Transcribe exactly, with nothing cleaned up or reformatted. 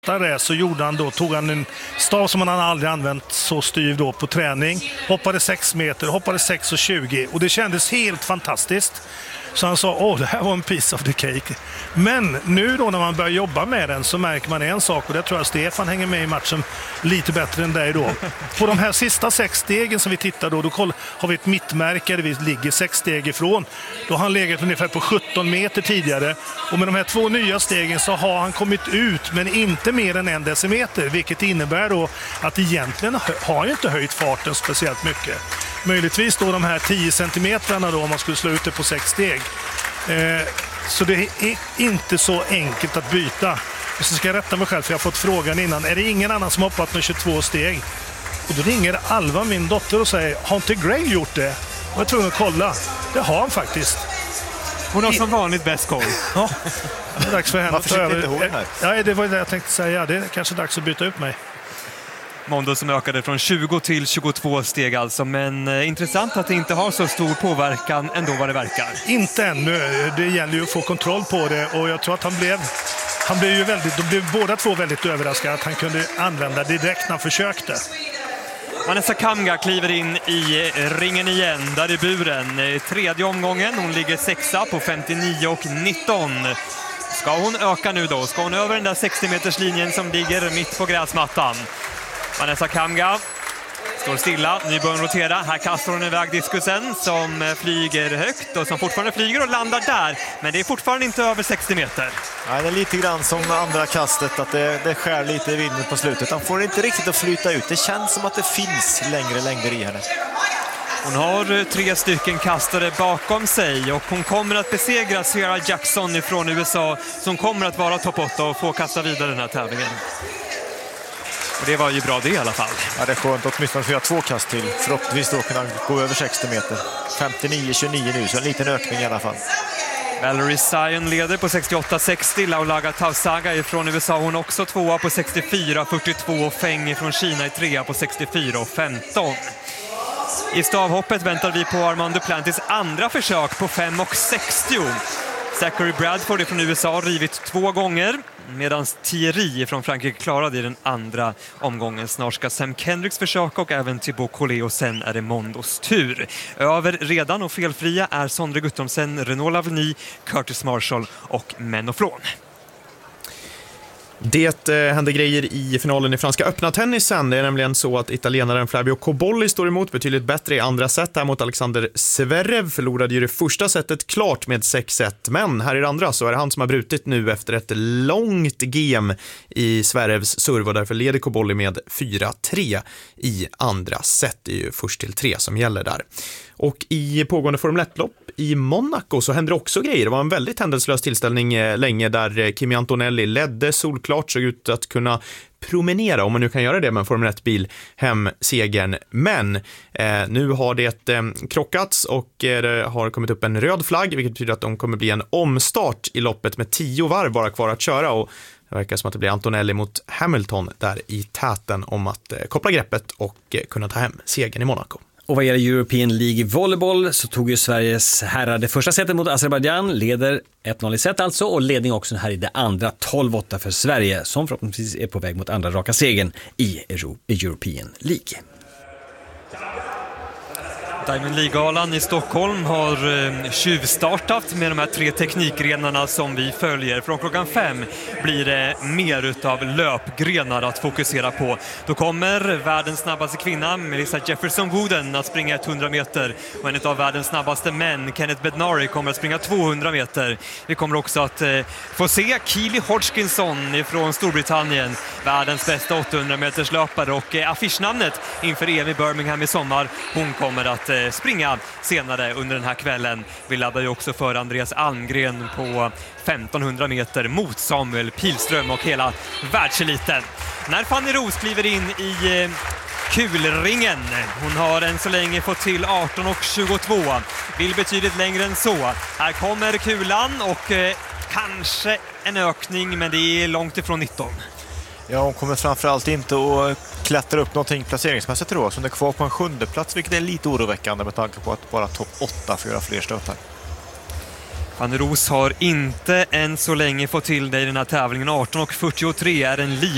Där så gjorde han då, tog han en stav som han aldrig använt så styv då på träning, hoppade sex meter, hoppade sex och tjugo och det kändes helt fantastiskt. Så han sa, åh det här var en piece of the cake. Men nu då när man börjar jobba med den så märker man en sak, och det tror jag Stefan hänger med i matchen lite bättre än dig då. På de här sista sex stegen som vi tittar då, då koll, har vi ett mittmärke där vi ligger sex steg ifrån. Då har han legat ungefär på sjutton meter tidigare, och med de här två nya stegen så har han kommit ut men inte mer än en decimeter, vilket innebär då att egentligen har han inte höjt farten speciellt mycket. Möjligtvis då de här tio centimetrarna då om man skulle slå ut det på sex steg. Eh, så det är inte så enkelt att byta. Och så ska jag rätta mig själv för jag har fått frågan innan. Är det ingen annan som hoppat med tjugotvå steg? Och då ringer Alva, min dotter, och säger, har inte Greg gjort det? Och jag är tvungen att kolla. Det har han faktiskt. Hon har som vanligt bäst koll. Ja, det är dags för henne att ta över. Ja, det var det jag tänkte säga. Det är kanske dags att byta ut mig. Mondo som ökade från tjugo till tjugotvå steg alltså, men eh, intressant att det inte har så stor påverkan ändå vad det verkar. Inte ännu, det gäller ju att få kontroll på det, och jag tror att han blev han blev ju väldigt, de blev båda två väldigt överraskade att han kunde använda det direkt när han försökte. Vanessa Kamga kliver in i ringen igen, där i buren. Tredje omgången, hon ligger sexa på femtionio och nitton. Ska hon öka nu då? Ska hon över den där sextio meters linjen som ligger mitt på gräsmattan? Vanessa Kamga står stilla, nu börjar hon rotera. Här kastar hon iväg diskusen som flyger högt och som fortfarande flyger och landar där. Men det är fortfarande inte över sextio meter. Nej, det är lite grann som andra kastet, att det, det skär lite i vinden på slutet. Han får inte riktigt att flyta ut. Det känns som att det finns längre längder i henne. Hon har tre stycken kastare bakom sig och hon kommer att besegra Sierra Jackson från U S A som kommer att vara topp åtta och få kasta vidare den här tävlingen. Och det var ju bra det i alla fall. Ja, det är skönt att åtminstone få göra två kast till. Förhoppningsvis då kunna gå över sextio meter. femtionio tjugonio nu, så en liten ökning i alla fall. Valerie Sion leder på sextioåtta sextio. Laulaga Tausaga från U S A, hon också tvåa på sextiofyra fyrtiotvå. Och Feng från Kina i trea på sextiofyra femton. I stavhoppet väntar vi på Armand Duplantis andra försök på fem sextio. Zachary Bradford från U S A rivit två gånger, medan Thierry från Frankrike klarade i den andra omgången. Snart ska Sam Kendricks försöka och även Thibaut Collet, och sen är det Mondos tur. Över redan och felfria är Sondre Guttormsen, Renaud Lavigny, Curtis Marshall och Menno Flon. Det eh, hände grejer i finalen i franska öppna tennisen. Det är nämligen så att italienaren Flavio Cobolli står emot betydligt bättre i andra set. Här mot Alexander Zverev förlorade ju det första setet klart med sex ett. Men här i det andra så är det han som har brutit nu efter ett långt game i Zverevs serv, och därför leder Cobolli med fyra tre i andra set. Det är ju först till tre som gäller där. Och i pågående Formel ett-lopp i Monaco så händer också grejer. Det var en väldigt händelselös tillställning eh, länge där Kimi Antonelli ledde solklart, såg ut att kunna promenera, om man nu kan göra det med en Formel ett-bil, hem segern. Men eh, nu har det eh, krockats och eh, det har kommit upp en röd flagg, vilket betyder att de kommer bli en omstart i loppet med tio varv bara kvar att köra, och det verkar som att det blir Antonelli mot Hamilton där i täten om att eh, koppla greppet och eh, kunna ta hem segern i Monaco. Och vad gäller European League volleyboll så tog ju Sveriges herrar det första setet mot Azerbaijan, leder ett noll i set alltså, och ledning också här i det andra tolv åtta för Sverige, som förhoppningsvis är på väg mot andra raka segern i European League. Diamond League-galan i Stockholm har eh, tjuvstartat med de här tre teknikgrenarna som vi följer. Från klockan fem blir det mer utav löpgrenar att fokusera på. Då kommer världens snabbaste kvinna, Melissa Jefferson-Wooden, att springa hundra meter. Och en av världens snabbaste män, Kenneth Bednari, kommer att springa tvåhundra meter. Vi kommer också att eh, få se Keely Hodgkinson från Storbritannien, världens bästa åttahundra meters löpare, och eh, affischnamnet inför E M i Birmingham i sommar. Hon kommer att springa senare under den här kvällen. Vi laddar ju också för Andreas Almgren på femtonhundra meter mot Samuel Pilström och hela världseliten. När Fanny Roos kliver in i kulringen, hon har än så länge fått till arton och tjugotvå, vill betydligt längre än så. Här kommer kulan och eh, kanske en ökning, men det är långt ifrån nitton. Ja, hon kommer framförallt inte att klättra upp någonting placeringsmässigt då, som är kvar på en sjunde plats, vilket är lite oroväckande med tanke på att bara topp åtta får göra fler stötar. Fanny Roos har inte än så länge fått till det i den här tävlingen. arton och fyrtiotre är en liten